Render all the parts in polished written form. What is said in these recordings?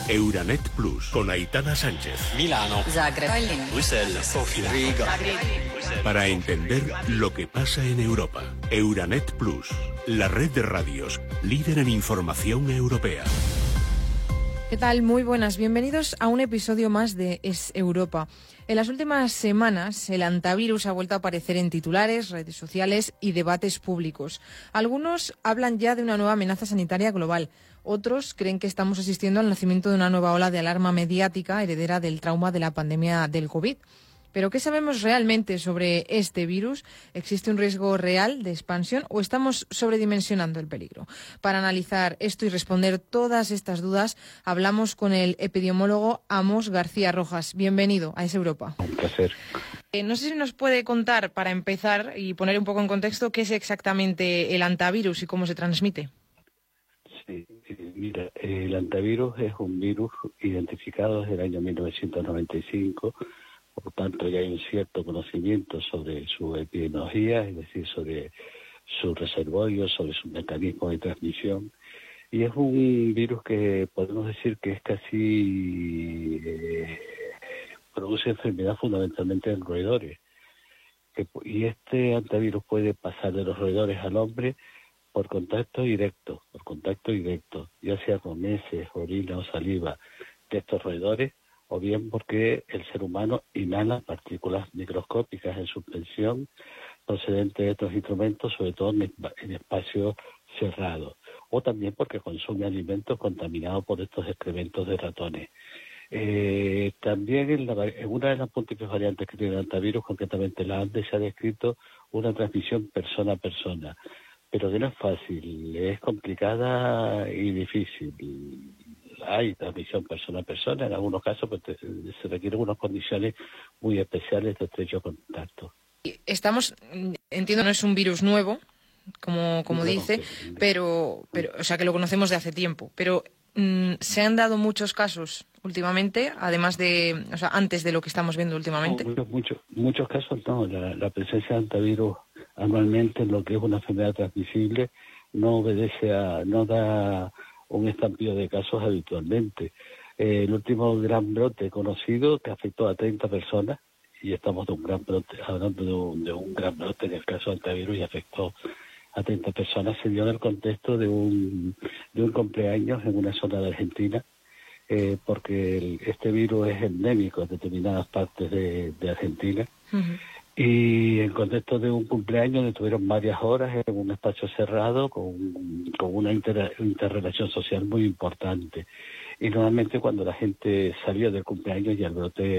Euranet Plus con Aitana Sánchez. Milano. Zagreb. Bruselas. Sofía. Riga. Para entender lo que pasa en Europa. Euranet Plus, la red de radios líder en información europea. ¿Qué tal? Muy buenas. Bienvenidos a un episodio más de Es Europa. En las últimas semanas, el antivirus ha vuelto a aparecer en titulares, redes sociales y debates públicos. Algunos hablan ya de una nueva amenaza sanitaria global. Otros creen que estamos asistiendo al nacimiento de una nueva ola de alarma mediática heredera del trauma de la pandemia del COVID. ¿Pero qué sabemos realmente sobre este virus? ¿Existe un riesgo real de expansión o estamos sobredimensionando el peligro? Para analizar esto y responder todas estas dudas, hablamos con el epidemiólogo Amos García Rojas. Bienvenido a Es Europa. Un placer. No sé si nos puede contar, para empezar y poner un poco en contexto, qué es exactamente el antivirus y cómo se transmite. Sí, mira, el antivirus es un virus identificado desde el año 1995. Por tanto, ya hay un cierto conocimiento sobre su epidemiología, es decir, sobre su reservorio, sobre su mecanismo de transmisión. Y es un virus que podemos decir que es casi produce enfermedad fundamentalmente en roedores. Y este antivirus puede pasar de los roedores al hombre por contacto directo, ya sea con heces, orina o saliva de estos roedores, o bien porque el ser humano inhala partículas microscópicas en suspensión procedentes de estos instrumentos, sobre todo en espacios cerrados, o también porque consume alimentos contaminados por estos excrementos de ratones. También en una de las múltiples variantes que tiene el antivirus, concretamente la ANDE, se ha descrito una transmisión persona a persona, pero que no es fácil, es complicada y difícil. Hay transmisión persona a persona, en algunos casos pues, se requieren unas condiciones muy especiales de estrecho contacto. Entiendo, no es un virus nuevo, como dice, pero o sea que lo conocemos de hace tiempo, pero se han dado muchos casos últimamente, además de, o sea, antes de lo que estamos viendo últimamente. No, muchos casos no, la presencia de antivirus anualmente en lo que es una enfermedad transmisible no da un estampillo de casos habitualmente. El último gran brote conocido que afectó a 30 personas, y estamos de un gran brote, hablando de un gran brote en el caso del antivirus y afectó a 30 personas, se dio en el contexto de un cumpleaños en una zona de Argentina, porque este virus es endémico en determinadas partes de Argentina. Uh-huh. Y en contexto de un cumpleaños donde estuvieron varias horas en un espacio cerrado con una interrelación social muy importante. Y normalmente cuando la gente salió del cumpleaños ya el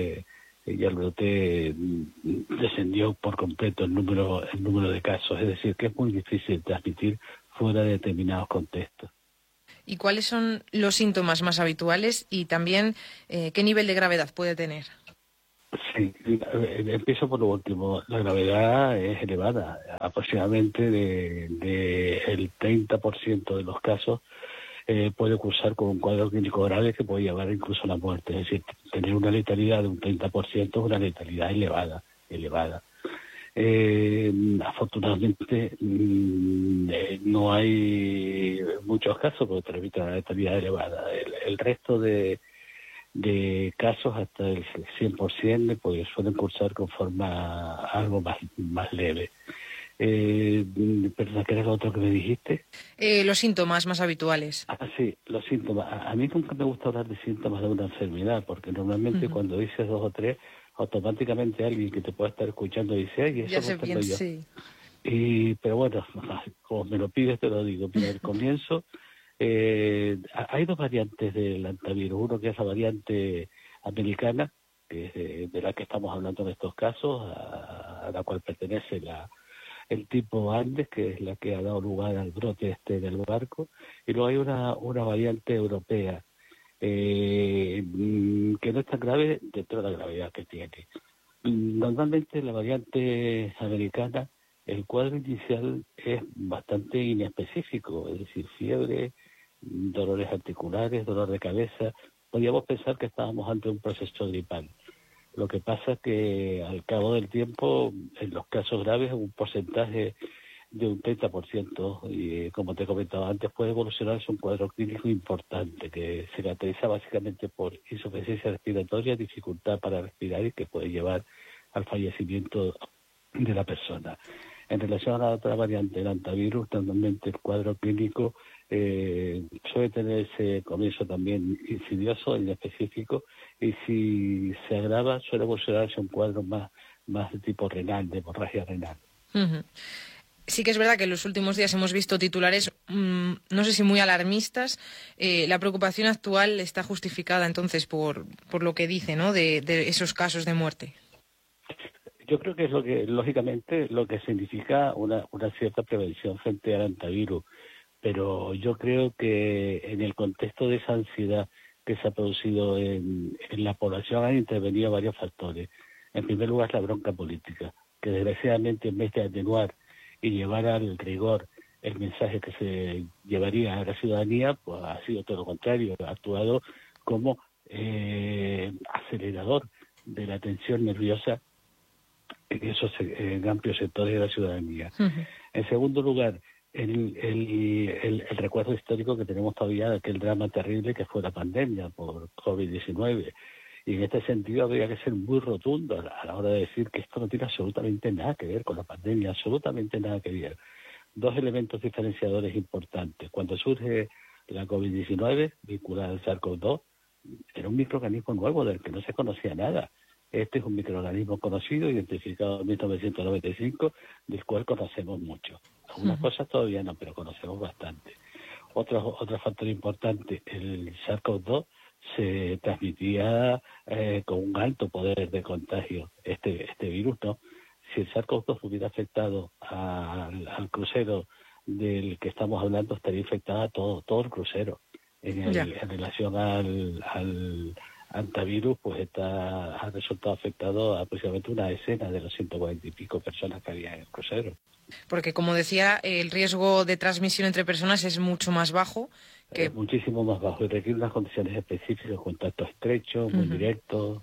brote descendió por completo el número de casos. Es decir, que es muy difícil transmitir fuera de determinados contextos. ¿Y cuáles son los síntomas más habituales y también qué nivel de gravedad puede tener? Sí, empiezo por lo último. La gravedad es elevada. Aproximadamente de el 30% de los casos puede cursar con un cuadro clínico grave que puede llevar incluso a la muerte. Es decir, tener una letalidad de un 30% es una letalidad elevada. Afortunadamente no hay muchos casos porque permiten una letalidad elevada. El resto de casos hasta el 100% pues suelen cursar con forma algo más leve. Perdón, ¿qué era lo otro que me dijiste? Los síntomas más habituales. Sí, los síntomas. A mí nunca me gusta hablar de síntomas de una enfermedad, porque normalmente uh-huh. Cuando dices 2 o 3, automáticamente alguien que te pueda estar escuchando dice, ¡ay, eso ya lo tengo yo! Sí. Pero bueno, como me lo pides te lo digo. Mira, al comienzo hay 2 variantes del antivirus. Uno que es la variante americana, que es de la que estamos hablando en estos casos, a la cual pertenece el tipo Andes, que es la que ha dado lugar al brote del barco, y luego hay una variante europea, que no es tan grave dentro de la gravedad que tiene. Normalmente la variante americana, el cuadro inicial es bastante inespecífico, es decir, fiebre, dolores articulares, dolor de cabeza. Podríamos pensar que estábamos ante un proceso gripal. Lo que pasa es que al cabo del tiempo, en los casos graves, un porcentaje de un 30%, y como te comentaba antes, puede evolucionar a un cuadro clínico importante que se caracteriza básicamente por insuficiencia respiratoria, dificultad para respirar y que puede llevar al fallecimiento de la persona. En relación a la otra variante, el hantavirus, normalmente el cuadro clínico suele tener ese comienzo también insidioso, inespecífico, y si se agrava suele evolucionar hacia un cuadro más de tipo renal, de hemorragia renal. Uh-huh. Sí que es verdad que en los últimos días hemos visto titulares, no sé si muy alarmistas. La preocupación actual está justificada entonces por lo que dice, ¿no?, de esos casos de muerte. Yo creo que es lógicamente, lo que significa una cierta prevención frente al hantavirus, pero yo creo que en el contexto de esa ansiedad que se ha producido en la población han intervenido varios factores. En primer lugar, la bronca política, que desgraciadamente en vez de atenuar y llevar al rigor el mensaje que se llevaría a la ciudadanía, pues ha sido todo lo contrario, ha actuado como acelerador de la tensión nerviosa en esos amplios sectores de la ciudadanía. Uh-huh. En segundo lugar, el recuerdo histórico que tenemos todavía de aquel drama terrible que fue la pandemia por COVID-19. Y en este sentido habría que ser muy rotundo a la hora de decir que esto no tiene absolutamente nada que ver con la pandemia, absolutamente nada que ver. Dos elementos diferenciadores importantes. Cuando surge la COVID-19 vinculada al SARS-CoV-2, era un microorganismo nuevo del que no se conocía nada. Este es un microorganismo conocido, identificado en 1995, del cual conocemos mucho. Algunas cosas todavía no, pero conocemos bastante. Otro factor importante, el SARS-CoV-2 se transmitía con un alto poder de contagio. Este virus no. Si el SARS-CoV-2 hubiera afectado al crucero del que estamos hablando, estaría infectada todo el crucero. En relación al hantavirus, pues ha resultado afectado a aproximadamente una decena de los 140 y pico personas que había en el crucero. Porque, como decía, el riesgo de transmisión entre personas es mucho más bajo. Es muchísimo más bajo y requiere unas condiciones específicas, contacto estrecho, muy directo.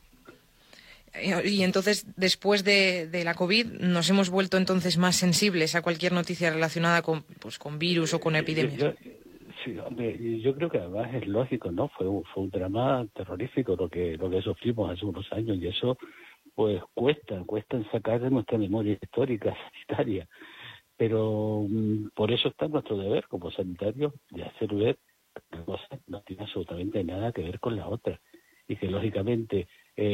Y entonces, después de la COVID, nos hemos vuelto entonces más sensibles a cualquier noticia relacionada con virus o con epidemias. Sí, hombre, yo creo que además es lógico, ¿no? Fue un drama terrorífico lo que sufrimos hace unos años, y eso pues cuesta en sacar de nuestra memoria histórica sanitaria. Pero por eso está nuestro deber como sanitarios de hacer ver que la cosa no tiene absolutamente nada que ver con la otra. Y que lógicamente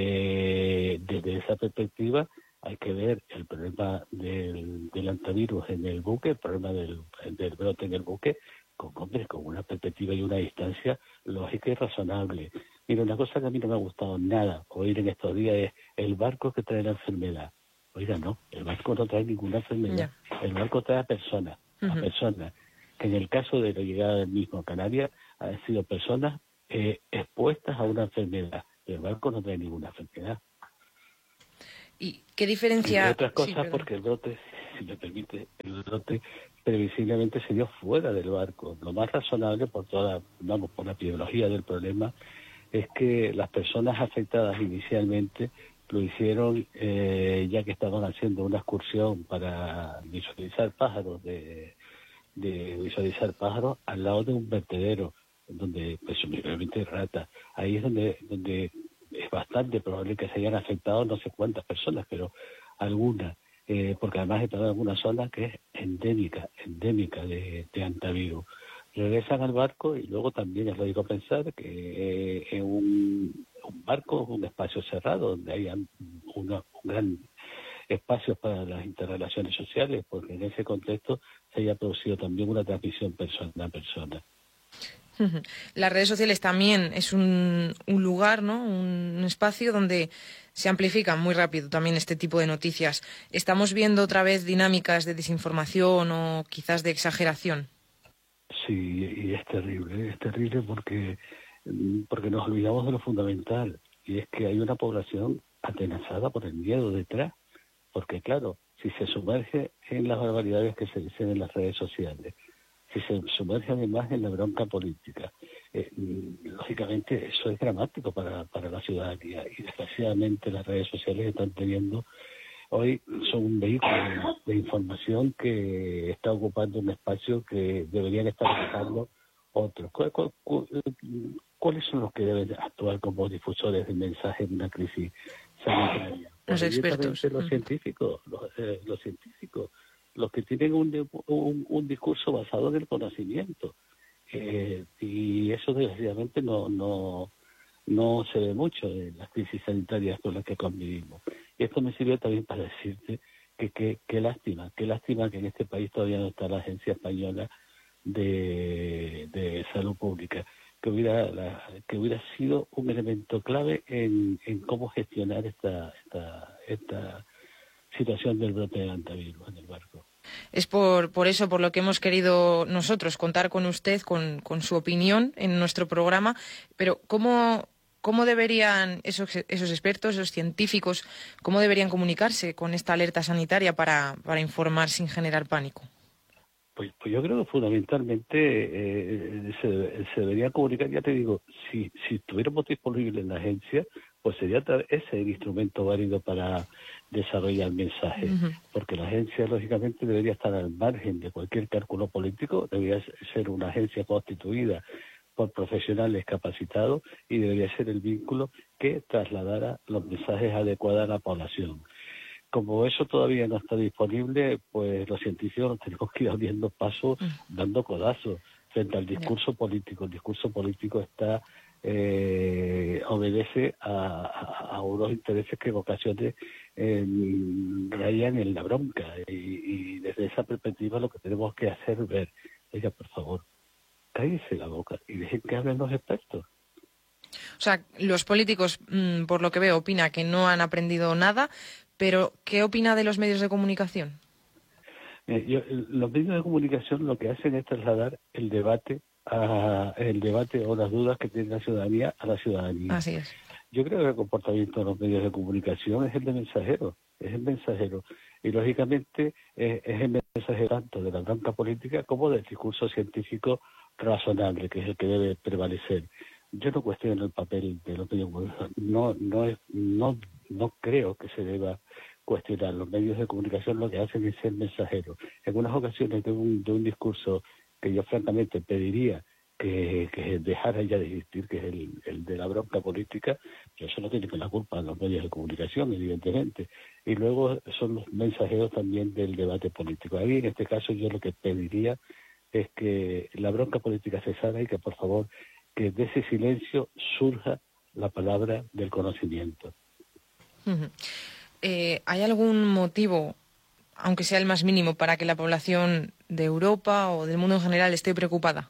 desde esa perspectiva hay que ver el problema del hantavirus en el buque, el problema del brote en el buque, con una perspectiva y una distancia lógica y razonable. Mira, una cosa que a mí no me ha gustado nada oír en estos días es el barco que trae la enfermedad. Oiga, no, el barco no trae ninguna enfermedad. El barco trae a personas, que en el caso de la llegada del mismo a Canarias han sido personas expuestas a una enfermedad. El barco no trae ninguna enfermedad. ¿Y qué diferencia? Y otras cosas, porque el brote, si me permite, el brote previsiblemente se dio fuera del barco. Lo más razonable por la epidemiología del problema es que las personas afectadas inicialmente lo hicieron ya que estaban haciendo una excursión para visualizar pájaros, visualizar pájaros al lado de un vertedero donde presumiblemente hay ratas. Ahí es donde es bastante probable que se hayan afectado no sé cuántas personas, pero algunas, porque además está en alguna zona que es endémica de hantavirus. Regresan al barco y luego también es lógico pensar que en un barco es un espacio cerrado donde haya un gran espacio para las interrelaciones sociales, porque en ese contexto se haya producido también una transmisión persona a persona. Las redes sociales también es un lugar, ¿no?, un espacio donde se amplifican muy rápido también este tipo de noticias. ¿Estamos viendo otra vez dinámicas de desinformación o quizás de exageración? Sí, y es terrible porque nos olvidamos de lo fundamental, y es que hay una población atenazada por el miedo detrás, porque claro, si se sumerge en las barbaridades que se dicen en las redes sociales, si se sumerge además en la bronca política, lógicamente eso es dramático para la ciudadanía, y desgraciadamente las redes sociales están teniendo hoy son un vehículo de información que está ocupando un espacio que deberían estar ocupando otros. ¿Cuáles son los que deben actuar como difusores de mensajes en una crisis sanitaria? Los expertos. Los científicos, los que tienen un discurso basado en el conocimiento. Y eso desgraciadamente no se ve mucho en las crisis sanitarias con las que convivimos. Y esto me sirve también para decirte que qué lástima que en este país todavía no está la Agencia Española de Salud Pública, que hubiera sido un elemento clave en cómo gestionar esta situación del brote de hantavirus en el barco. Es por eso por lo que hemos querido nosotros contar con usted, con su opinión en nuestro programa. Pero ¿cómo deberían esos expertos, esos científicos, cómo deberían comunicarse con esta alerta sanitaria para informar sin generar pánico? Pues yo creo que fundamentalmente se debería comunicar, ya te digo, si estuviéramos disponibles en la agencia, pues sería ese el instrumento válido para desarrollar mensajes, porque la agencia lógicamente debería estar al margen de cualquier cálculo político, debería ser una agencia constituida por profesionales capacitados y debería ser el vínculo que trasladara los mensajes adecuados a la población. Como eso todavía no está disponible, pues los científicos nos tenemos que ir abriendo pasos, dando codazos frente al discurso político. El discurso político obedece a unos intereses que en ocasiones rayan en la bronca. Y desde esa perspectiva lo que tenemos que hacer es ver, oiga, por favor, cállese la boca y dejen que hablen los expertos. O sea, los políticos, por lo que veo, opina que no han aprendido nada, pero ¿qué opina de los medios de comunicación? Los medios de comunicación lo que hacen es trasladar el debate o las dudas que tiene la ciudadanía a la ciudadanía. Así es. Yo creo que el comportamiento de los medios de comunicación es el de mensajero, y lógicamente es el mensajero tanto de la bronca política como del discurso científico razonable, que es el que debe prevalecer. Yo no cuestiono el papel de los medios de comunicación, no creo que se deba cuestionar. Los medios de comunicación lo que hacen es ser mensajeros. En algunas ocasiones de un discurso que yo francamente pediría que dejara ya de existir, que es el de la bronca política, yo eso no tiene que la culpa de los medios de comunicación, evidentemente. Y luego son los mensajeros también del debate político. Ahí, en este caso, yo lo que pediría es que la bronca política cesara y que, por favor, que de ese silencio surja la palabra del conocimiento. ¿Hay algún motivo, aunque sea el más mínimo, para que la población de Europa o del mundo en general esté preocupada?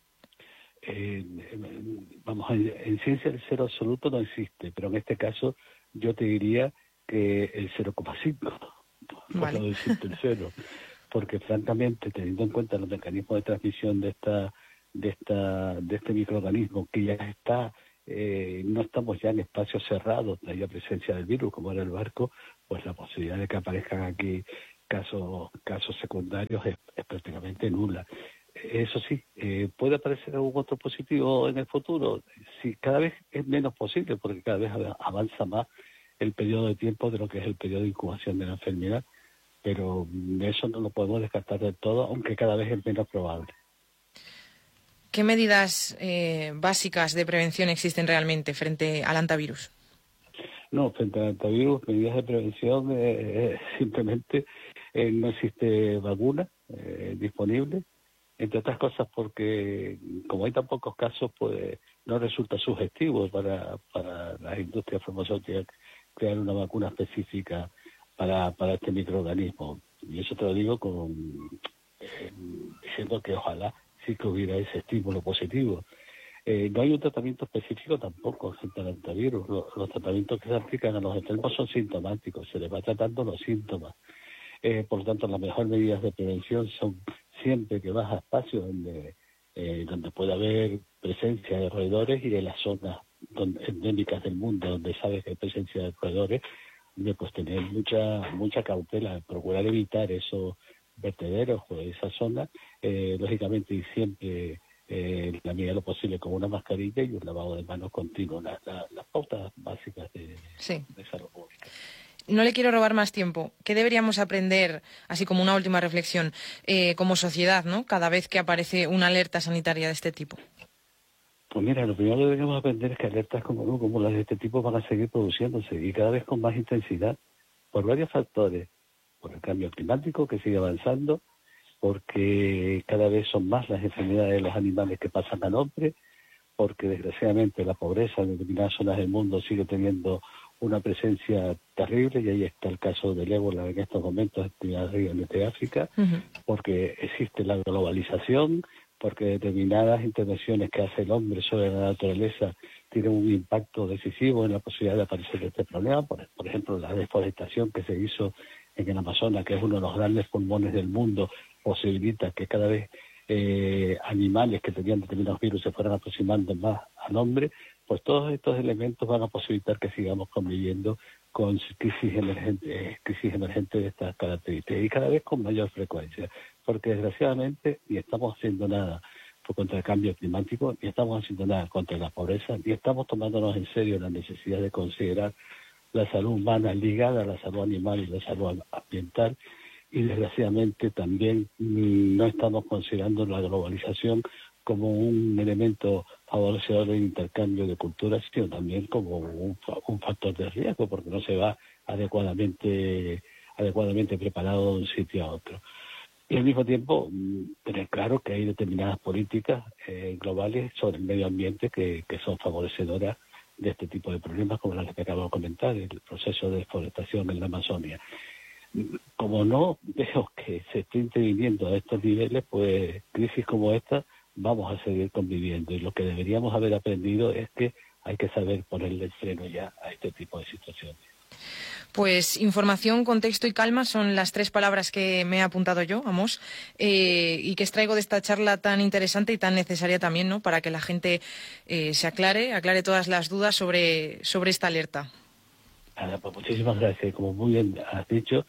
En ciencia el cero absoluto no existe, pero en este caso yo te diría que el 0,5, Vale. No existe el cero, porque francamente, teniendo en cuenta los mecanismos de transmisión de este microorganismo que ya está, no estamos ya en espacios cerrados, no hay presencia del virus como era el barco, pues la posibilidad de que aparezcan aquí casos secundarios es prácticamente nula. Eso sí, ¿puede aparecer algún otro positivo en el futuro? Sí, cada vez es menos posible porque cada vez avanza más el periodo de tiempo de lo que es el periodo de incubación de la enfermedad, pero eso no lo podemos descartar del todo, aunque cada vez es menos probable. ¿Qué medidas básicas de prevención existen realmente frente al hantavirus? No, frente al hantavirus, medidas de prevención, simplemente no existe vacuna disponible, entre otras cosas porque como hay tan pocos casos, pues no resulta sugestivo para las industrias farmacéuticas crear una vacuna específica para este microorganismo. Y eso te lo digo diciendo que ojalá sí que hubiera ese estímulo positivo. No hay un tratamiento específico tampoco frente al hantavirus. Los tratamientos que se aplican a los enfermos son sintomáticos, se les va tratando los síntomas. Por lo tanto, las mejores medidas de prevención son siempre que vas a espacios donde pueda haber presencia de roedores y de las zonas endémicas del mundo donde sabes que hay presencia de roedores, pues tener mucha cautela, procurar evitar esos vertederos o esa zona, lógicamente y siempre en la medida de lo posible con una mascarilla y un lavado de manos continuo, las pautas básicas de salud pública. no le quiero robar más tiempo. ¿Qué deberíamos aprender, así como una última reflexión, como sociedad, ¿no? Cada vez que aparece una alerta sanitaria de este tipo? Pues mira, lo primero que deberíamos aprender es que alertas como las de este tipo van a seguir produciéndose y cada vez con más intensidad por varios factores. Por el cambio climático que sigue avanzando, porque cada vez son más las enfermedades de los animales que pasan al hombre, porque desgraciadamente la pobreza en determinadas zonas del mundo sigue teniendo una presencia terrible, y ahí está el caso del ébola en estos momentos en determinadas regiones de África, porque existe la globalización, porque determinadas intervenciones que hace el hombre sobre la naturaleza tienen un impacto decisivo en la posibilidad de aparecer este problema. Por ejemplo, la deforestación que se hizo en el Amazonas, que es uno de los grandes pulmones del mundo, posibilita que cada vez animales que tenían determinados virus se fueran aproximando más al hombre. Pues todos estos elementos van a posibilitar que sigamos conviviendo con crisis emergentes de estas características y cada vez con mayor frecuencia, porque desgraciadamente ni estamos haciendo nada contra el cambio climático, ni estamos haciendo nada contra la pobreza, ni estamos tomándonos en serio la necesidad de considerar la salud humana ligada a la salud animal y la salud ambiental, y desgraciadamente también no estamos considerando la globalización como un elemento favorecedor del intercambio de culturas, sino también como un factor de riesgo, porque no se va adecuadamente preparado de un sitio a otro. Y al mismo tiempo, tener claro que hay determinadas políticas globales sobre el medio ambiente que son favorecedoras de este tipo de problemas, como las que acabo de comentar, el proceso de deforestación en la Amazonia. Como no veo que se esté interviniendo a estos niveles, pues crisis como esta vamos a seguir conviviendo, y lo que deberíamos haber aprendido es que hay que saber ponerle el freno ya a este tipo de situaciones. Pues información, contexto y calma son las 3 palabras que me he apuntado yo, Amos, y que extraigo de esta charla tan interesante y tan necesaria también, ¿no?, para que la gente se aclare todas las dudas sobre esta alerta. Pues muchísimas gracias. Como muy bien has dicho,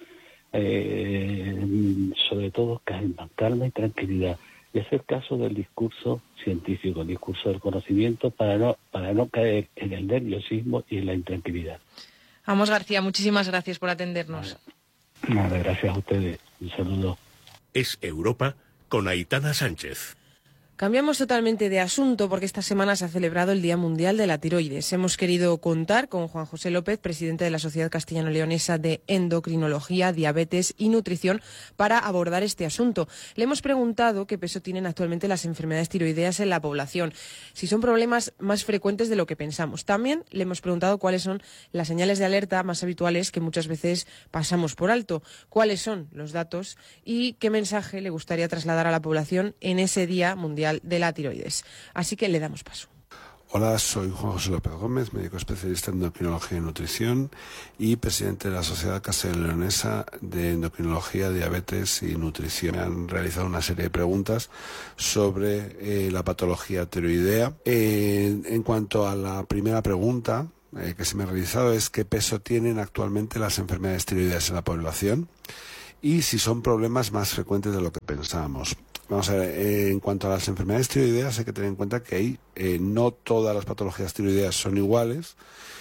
sobre todo calma y tranquilidad, y hacer caso del discurso científico, el discurso del conocimiento, para no caer en el nerviosismo y en la intranquilidad. Amos García, muchísimas gracias por atendernos. Nada, gracias a ustedes. Un saludo. Es Europa con Aitana Sánchez. Cambiamos totalmente de asunto porque esta semana se ha celebrado el Día Mundial de la Tiroides. Hemos querido contar con Juan José López, presidente de la Sociedad Castellano-Leonesa de Endocrinología, Diabetes y Nutrición, para abordar este asunto. Le hemos preguntado qué peso tienen actualmente las enfermedades tiroideas en la población, si son problemas más frecuentes de lo que pensamos. También le hemos preguntado cuáles son las señales de alerta más habituales que muchas veces pasamos por alto, cuáles son los datos y qué mensaje le gustaría trasladar a la población en ese Día Mundial de la Tiroides. Así que le damos paso. Hola, soy Juan José López Gómez, médico especialista en endocrinología y nutrición y presidente de la Sociedad Castellano-Leonesa de Endocrinología, Diabetes y Nutrición. Me han realizado una serie de preguntas sobre la patología tiroidea. En cuanto a la primera pregunta que se me ha realizado es qué peso tienen actualmente las enfermedades tiroideas en la población y si son problemas más frecuentes de lo que pensábamos. Vamos a ver, en cuanto a las enfermedades tiroideas hay que tener en cuenta que no todas las patologías tiroideas son iguales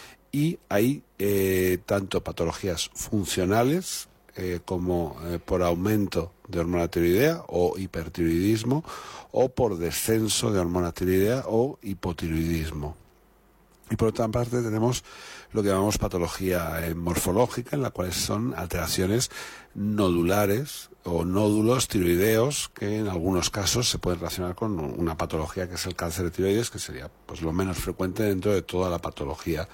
y hay tanto patologías funcionales como por aumento de hormona tiroidea o hipertiroidismo, o por descenso de hormona tiroidea o hipotiroidismo. Y por otra parte tenemos lo que llamamos patología morfológica, en la cual son alteraciones nodulares o nódulos tiroideos que en algunos casos se pueden relacionar con una patología que es el cáncer de tiroides, que sería pues lo menos frecuente dentro de toda la patología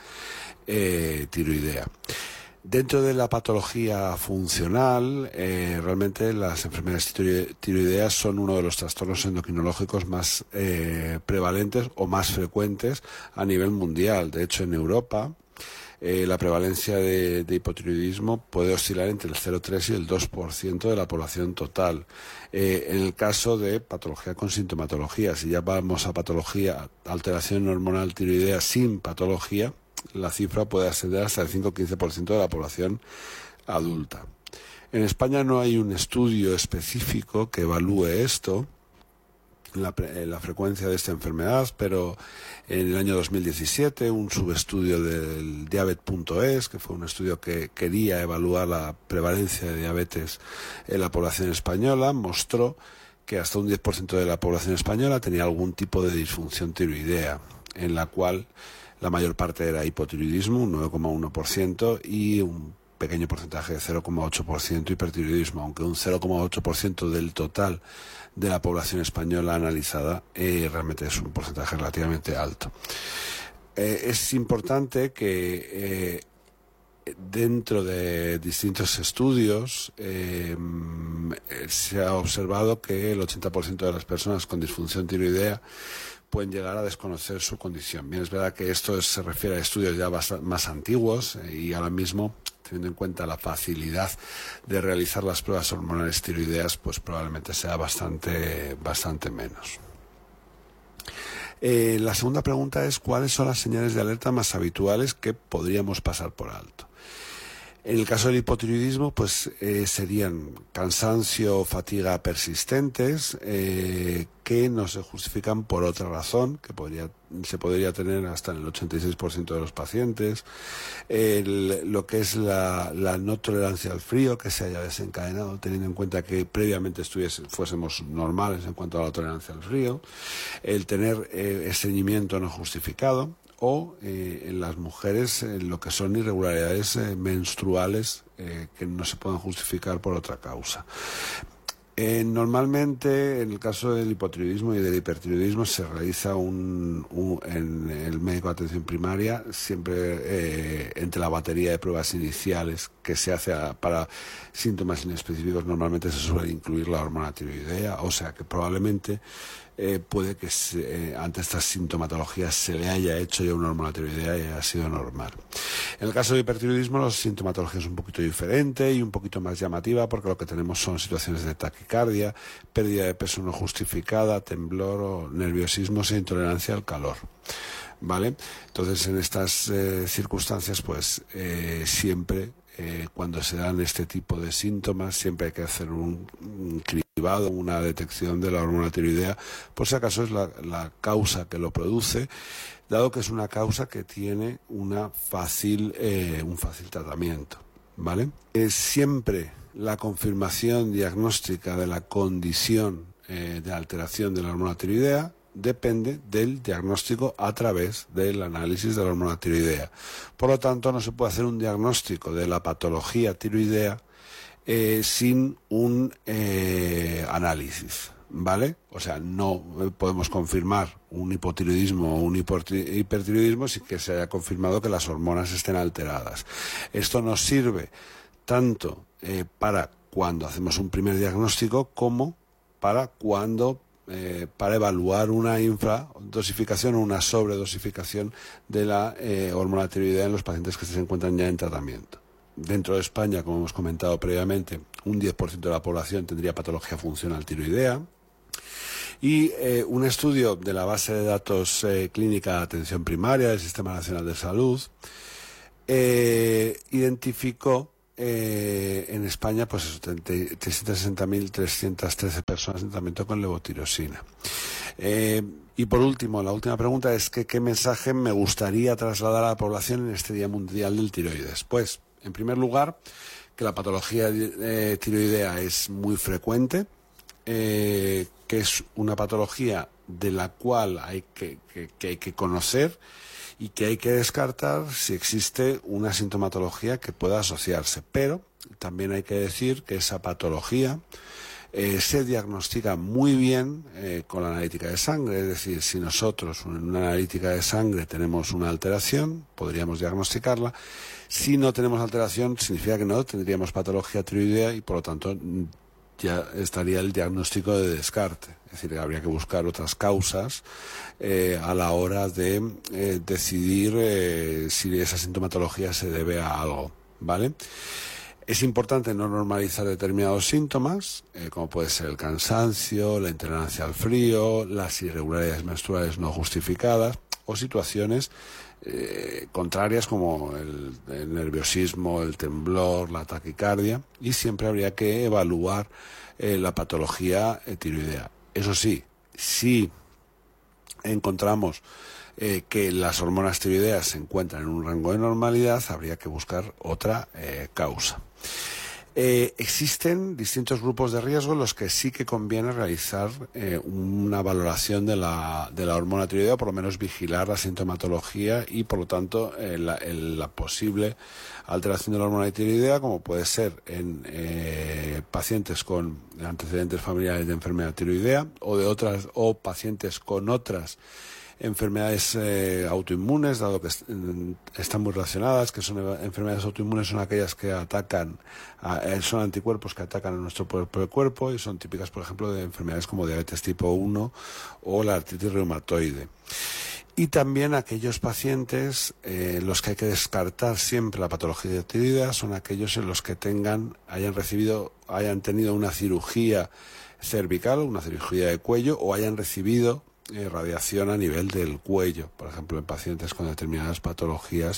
tiroidea. Dentro de la patología funcional, realmente las enfermedades tiroideas son uno de los trastornos endocrinológicos más prevalentes o más frecuentes a nivel mundial. De hecho, en Europa, la prevalencia de hipotiroidismo puede oscilar entre el 0,3 y el 2% de la población total. En el caso de patología con sintomatología, si ya vamos a patología, alteración hormonal tiroidea sin patología, la cifra puede ascender hasta el 5-15% de la población adulta. En España no hay un estudio específico que evalúe esto, la frecuencia de esta enfermedad, pero en el año 2017 un subestudio del Diabet.es, que fue un estudio que quería evaluar la prevalencia de diabetes en la población española, mostró que hasta un 10% de la población española tenía algún tipo de disfunción tiroidea, en la cual la mayor parte era hipotiroidismo, un 9,1%, y un pequeño porcentaje de 0,8% hipertiroidismo, aunque un 0,8% del total de la población española analizada realmente es un porcentaje relativamente alto. Es importante que dentro de distintos estudios se ha observado que el 80% de las personas con disfunción tiroidea pueden llegar a desconocer su condición. Bien, es verdad que esto se refiere a estudios ya más antiguos y ahora mismo, teniendo en cuenta la facilidad de realizar las pruebas hormonales tiroideas, pues probablemente sea bastante menos. La segunda pregunta es: ¿cuáles son las señales de alerta más habituales que podríamos pasar por alto? En el caso del hipotiroidismo, pues serían cansancio o fatiga persistentes que no se justifican por otra razón, que se podría tener hasta en el 86% de los pacientes. Lo que es la no tolerancia al frío que se haya desencadenado, teniendo en cuenta que previamente fuésemos normales en cuanto a la tolerancia al frío. El tener estreñimiento no justificado. O en las mujeres lo que son irregularidades menstruales que no se pueden justificar por otra causa. Normalmente, en el caso del hipotiroidismo y del hipertiroidismo, se realiza en el médico de atención primaria siempre entre la batería de pruebas iniciales que se hace para síntomas inespecíficos. Normalmente se suele incluir la hormona tiroidea, o sea que probablemente puede que ante estas sintomatologías se le haya hecho ya una hormona tiroidea y haya sido normal. En el caso de hipertiroidismo, la sintomatología es un poquito diferente y un poquito más llamativa, porque lo que tenemos son situaciones de taquicardia, pérdida de peso no justificada, temblor o nerviosismo e intolerancia al calor. ¿Vale? Entonces, en estas circunstancias, pues siempre cuando se dan este tipo de síntomas, siempre hay que hacer un cribado, una detección de la hormona tiroidea, por si acaso es la causa que lo produce, dado que es una causa que tiene un fácil tratamiento, ¿vale? Siempre la confirmación diagnóstica de la condición de alteración de la hormona tiroidea depende del diagnóstico a través del análisis de la hormona tiroidea. Por lo tanto, no se puede hacer un diagnóstico de la patología tiroidea sin un análisis, ¿vale? O sea, no podemos confirmar un hipotiroidismo o un hipertiroidismo sin que se haya confirmado que las hormonas estén alteradas. Esto nos sirve tanto para cuando hacemos un primer diagnóstico como para evaluar una infradosificación o una sobredosificación de la hormona tiroidea en los pacientes que se encuentran ya en tratamiento. Dentro de España, como hemos comentado previamente, un 10% de la población tendría patología funcional tiroidea. Y un estudio de la base de datos clínica de atención primaria del Sistema Nacional de Salud identificó en España pues 360.313 personas en tratamiento con levotirosina. Y por último, la última pregunta es ¿qué mensaje me gustaría trasladar a la población en este Día Mundial del Tiroides? Pues, en primer lugar, que la patología tiroidea es muy frecuente, que es una patología de la cual hay que conocer y que hay que descartar si existe una sintomatología que pueda asociarse. Pero también hay que decir que esa patología se diagnostica muy bien con la analítica de sangre. Es decir, si nosotros en una analítica de sangre tenemos una alteración, podríamos diagnosticarla. Si no tenemos alteración, significa que no tendríamos patología tiroidea y por lo tanto ya estaría el diagnóstico de descarte. Es decir, habría que buscar otras causas a la hora de decidir si esa sintomatología se debe a algo, ¿vale? Es importante no normalizar determinados síntomas, como puede ser el cansancio, la intolerancia al frío, las irregularidades menstruales no justificadas o situaciones contrarias como el nerviosismo, el temblor, la taquicardia, y siempre habría que evaluar la patología tiroidea. Eso sí, Si encontramos que las hormonas tiroideas se encuentran en un rango de normalidad, habría que buscar otra causa. Existen distintos grupos de riesgo en los que sí que conviene realizar una valoración de la hormona tiroidea, por lo menos vigilar la sintomatología y, por lo tanto, la posible alteración de la hormona tiroidea, como puede ser en pacientes con antecedentes familiares de enfermedad tiroidea o pacientes con otras enfermedades autoinmunes, dado que están muy relacionadas, que son enfermedades autoinmunes, son aquellas que atacan, son anticuerpos que atacan a nuestro propio cuerpo y son típicas, por ejemplo, de enfermedades como diabetes tipo 1 o la artritis reumatoide. Y también aquellos pacientes los que hay que descartar siempre la patología tiroidea son aquellos en los que hayan tenido una cirugía cervical, una cirugía de cuello, o hayan recibido radiación a nivel del cuello, por ejemplo, en pacientes con determinadas patologías,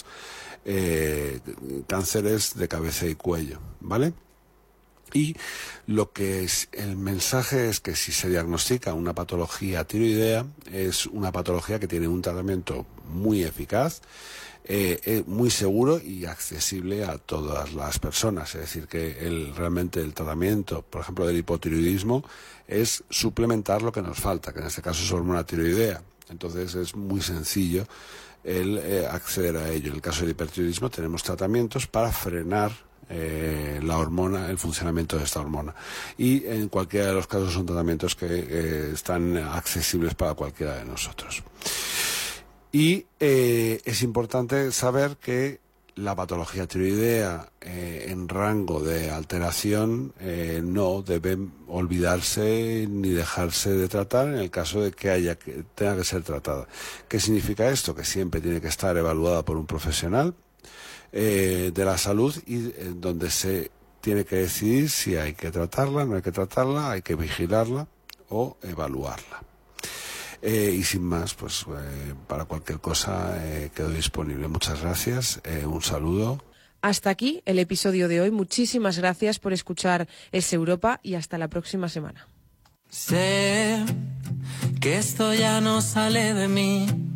cánceres de cabeza y cuello, ¿vale? Y el mensaje es que si se diagnostica una patología tiroidea, es una patología que tiene un tratamiento muy eficaz, muy seguro y accesible a todas las personas. Es decir, que realmente el tratamiento, por ejemplo, del hipotiroidismo, es suplementar lo que nos falta, que en este caso es hormona tiroidea. Entonces es muy sencillo el acceder a ello. En el caso del hipertiroidismo tenemos tratamientos para frenar la hormona, el funcionamiento de esta hormona. Y en cualquiera de los casos son tratamientos que están accesibles para cualquiera de nosotros. Y es importante saber que la patología tiroidea en rango de alteración no debe olvidarse ni dejarse de tratar en el caso de que tenga que ser tratada. ¿Qué significa esto? Que siempre tiene que estar evaluada por un profesional de la salud y donde se tiene que decidir si hay que tratarla, no hay que tratarla, hay que vigilarla o evaluarla. Y sin más, pues para cualquier cosa quedo disponible. Muchas gracias, un saludo. Hasta aquí el episodio de hoy. Muchísimas gracias por escuchar Es Europa y hasta la próxima semana. Sé que esto ya no sale de mí.